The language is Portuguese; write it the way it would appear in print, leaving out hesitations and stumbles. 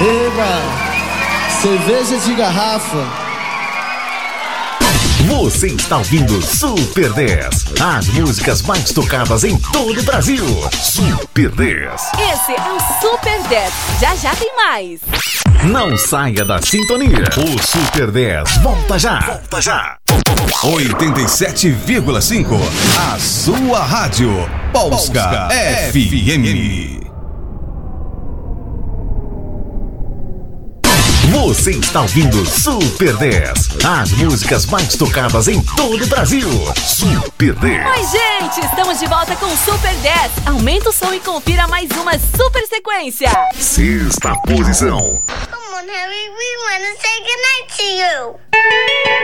Eba! Cerveja de garrafa. Você está ouvindo Super 10. As músicas mais tocadas em todo o Brasil. Super 10. Esse é o Super 10. Já já tem mais. Não saia da sintonia. O Super 10 volta já. Volta já. 87,5. A sua rádio. Polska FM. Você está ouvindo Super 10. As músicas mais tocadas em todo o Brasil. Super 10. Oi, gente! Estamos de volta com Super 10. Aumenta o som e confira mais uma super sequência. Sexta posição. Come on, Harry, we want to say goodnight to you.